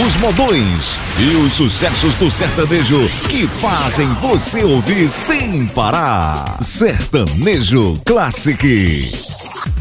os modões e os sucessos do sertanejo que fazem você ouvir sem parar. Sertanejo Classic.